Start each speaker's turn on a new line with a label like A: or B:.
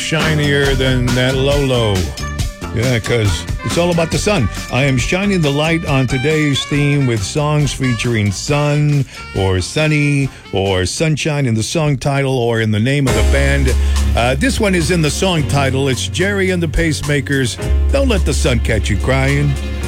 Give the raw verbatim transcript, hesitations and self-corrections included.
A: shinier than that Lolo. Yeah, because it's all about the sun. I am shining the light on today's theme with songs featuring sun or sunny or sunshine in the song title or in the name of the band. Uh, this one is in the song title. It's Jerry and the Pacemakers. Don't let the sun catch you crying.